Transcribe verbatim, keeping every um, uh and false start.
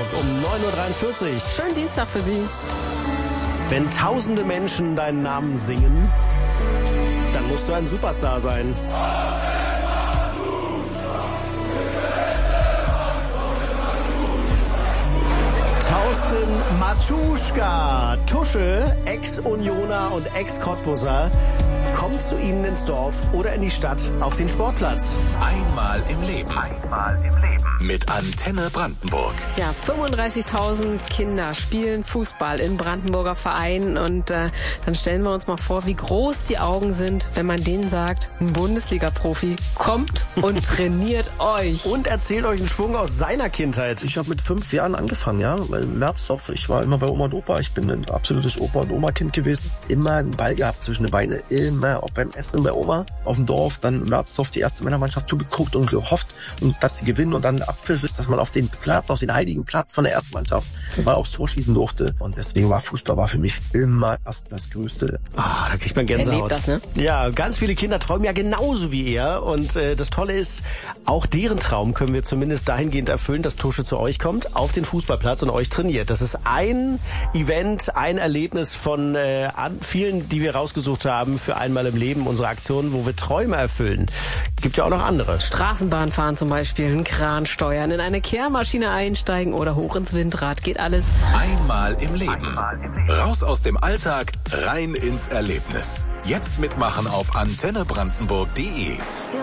um neun Uhr dreiundvierzig. Schönen Dienstag für Sie. Wenn tausende Menschen deinen Namen singen, dann musst du ein Superstar sein. Thorsten Matschuschka, Tusche, Ex-Unioner und Ex-Cottbusser, kommt zu Ihnen ins Dorf oder in die Stadt auf den Sportplatz. Einmal im Leben. Einmal im Leben. Mit Antenne Brandenburg. Ja, fünfunddreißigtausend Kinder spielen Fußball in Brandenburger Vereinen und äh, dann stellen wir uns mal vor, wie groß die Augen sind, wenn man denen sagt, ein Bundesliga-Profi kommt und trainiert euch. Und erzählt euch einen Schwung aus seiner Kindheit. Ich habe mit fünf Jahren angefangen, ja. Im Merzdorf, ich war immer bei Oma und Opa. Ich bin ein absolutes Opa- und Oma-Kind gewesen. Immer einen Ball gehabt zwischen den Beinen. Immer, auch beim Essen bei Oma auf dem Dorf. Dann im Merzdorf die erste Männermannschaft zugeguckt und gehofft, und dass sie gewinnen. Und dann Abpfiff ist, dass man auf den Platz, auf den heiligen Platz von der ersten Mannschaft mal aufs Tor schießen durfte. Und deswegen war Fußball war für mich immer erst das Größte. Ah, da kriegt man Gänsehaut. Erlebt das, ne? Ja, ganz viele Kinder träumen ja genauso wie er. Und äh, das Tolle ist, auch deren Traum können wir zumindest dahingehend erfüllen, dass Tusche zu euch kommt, auf den Fußballplatz und euch trainiert. Das ist ein Event, ein Erlebnis von äh, an vielen, die wir rausgesucht haben für einmal im Leben, unsere Aktion, wo wir Träume erfüllen. Gibt ja auch noch andere. Straßenbahn fahren zum Beispiel, einen Kran steuern, in eine Kehrmaschine einsteigen oder hoch ins Windrad. Geht alles. Einmal im Leben. Einmal im Leben. Raus aus dem Alltag, rein ins Erlebnis. Jetzt mitmachen auf antenne brandenburg punkt de.